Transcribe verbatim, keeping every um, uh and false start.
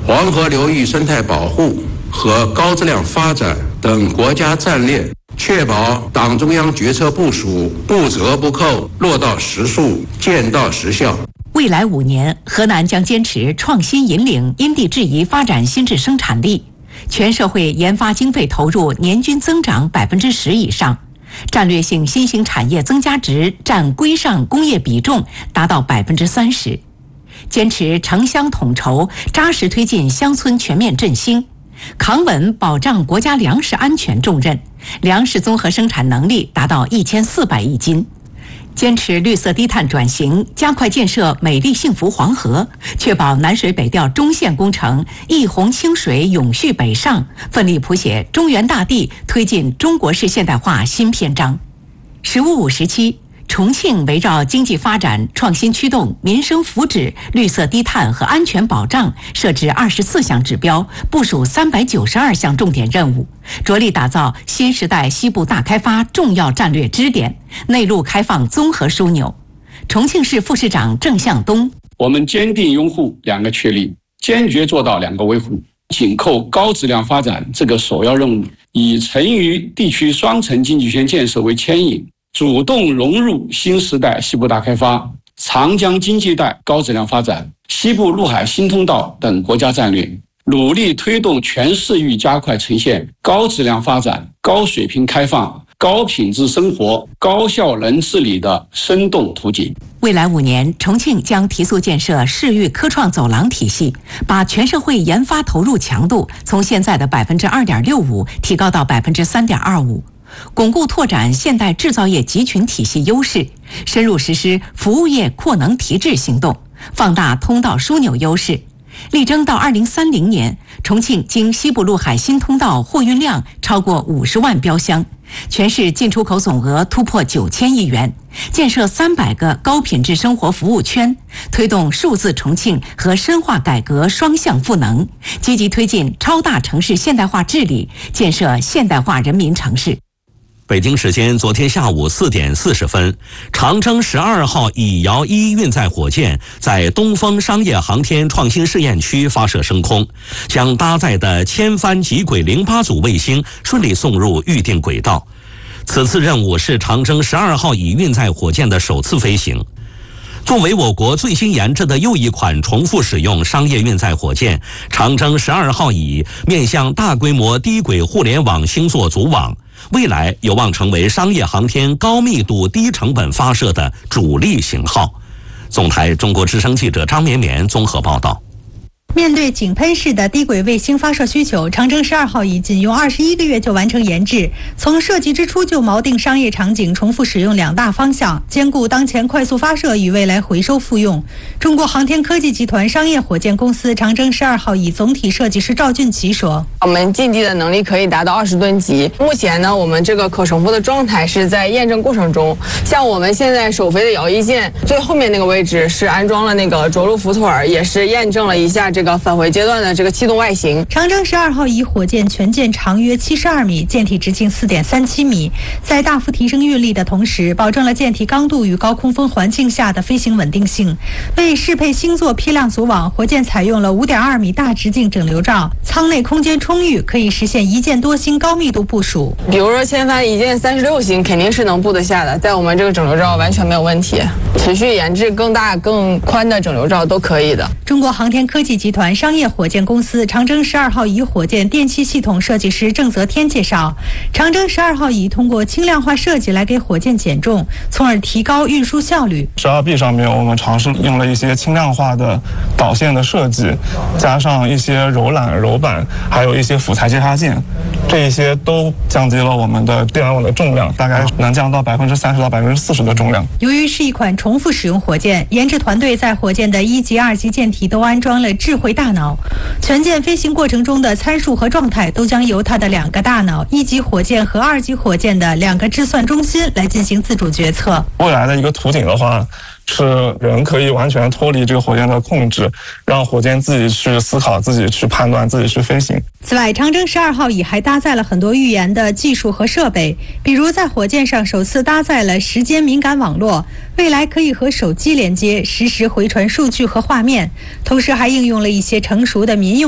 黄河流域生态保护和高质量发展等国家战略，确保党中央决策部署不折不扣，落到实处，见到实效。 未来五年，河南将坚持创新引领因地制宜发展新质生产力，全社会研发经费投入年均增长百分之十以上，战略性新兴产业增加值占规上工业比重达到百分之三十，坚持城乡统筹，扎实推进乡村全面振兴，扛稳保障国家粮食安全重任，粮食综合生产能力达到一千四百亿斤。坚持绿色低碳转型，加快建设美丽幸福黄河，确保南水北调中线工程一洪清水永续北上，奋力谱写中原大地推进中国式现代化新篇章。十五五时期，重庆围绕经济发展、创新驱动、民生福祉、绿色低碳和安全保障，设置二十四项指标，部署三百九十二项重点任务，着力打造新时代西部大开发重要战略支点、内陆开放综合枢纽。重庆市副市长郑向东： 我们坚定拥护两个确立，坚决做到两个维护，紧扣高质量发展这个首要任务，以成渝地区双城经济圈建设为牵引，主动融入新时代西部大开发、长江经济带高质量发展、西部陆海新通道等国家战略，努力推动全市域加快呈现高质量发展、高水平开放、高品质生活、高效能治理的生动图景。 未来五年，重庆将提速建设市域科创走廊体系，把全社会研发投入强度从现在的百分之二点六五提高到百分之三点二五。巩固拓展现代制造业集群体系优势，深入实施服务业扩能提质行动，放大通道枢纽优势，力争到二零三零年，重庆经西部陆海新通道货运量超过五十万标箱，全市进出口总额突破九千亿元，建设三百个高品质生活服务圈，推动数字重庆和深化改革双向赋能，积极推进超大城市现代化治理，建设现代化人民城市。 北京时间昨天下午四点四十分，长征十二号乙遥一运载火箭在东风商业航天创新试验区发射升空，将搭载的千帆极轨零八组卫星顺利送入预定轨道。此次任务是长征十二号乙运载火箭的首次飞行。作为我国最新研制的又一款重复使用商业运载火箭，长征十二号乙面向大规模低轨互联网星座组网，未来有望成为商业航天高密度低成本发射的主力型号。总台中国之声记者张绵绵综合报道。 面对井喷式的低轨卫星发射需求，长征十二号乙仅用二十一个月就完成研制。从设计之初就锚定商业场景重复使用两大方向，兼顾当前快速发射与未来回收复用。中国航天科技集团商业火箭公司长征十二号乙总体设计师赵俊奇说：“ 我们近地的能力可以达到二十吨级。目前呢，我们这个可重复的状态是在验证过程中。像我们现在首飞的遥一舰最后面那个位置是安装了那个着陆浮腿，也是验证了一下这个。”这个返回阶段的这个气动外形。 长征十二号乙火箭全舰长约七十二米，舰体直径四点三七米，在大幅提升运力的同时，保证了舰体刚度与高空风环境下的飞行稳定性。为适配星座批量组网，火箭采用了五点二米大直径整流罩，舱内空间充裕，可以实现一箭多星高密度部署。 比如说千帆一箭三十六星，肯定是能布得下的，在我们这个整流罩完全没有问题。持续研制更大更宽的整流罩都可以的。 中国航天科技集团商业火箭公司长征十二号乙火箭电气系统设计师郑泽天介绍，长征十二号乙通过轻量化设计来给火箭减重，从而提高运输效率。 十二 B 上面我们尝试用了一些轻量化的导线的设计，加上一些柔缆、柔板，还有一些辅材接插件，这一些都降低了我们的电网的重量，大概能降到百分之三十到百分之四十的重量。 由于是一款重复使用火箭，研制团队在火箭的一级、二级舰体都安装了智慧大脑，全舰飞行过程中的参数和状态都将由它的两个大脑，一级火箭和二级火箭的两个计算中心来进行自主决策。 未来的一个图景的话，是人可以完全脱离这个火箭的控制，让火箭自己去思考、自己去判断、自己去飞行。 此外，长征十二号乙还搭载了很多预研的技术和设备，比如在火箭上首次搭载了时间敏感网络，未来可以和手机连接，实时回传数据和画面，同时还应用了一些成熟的民用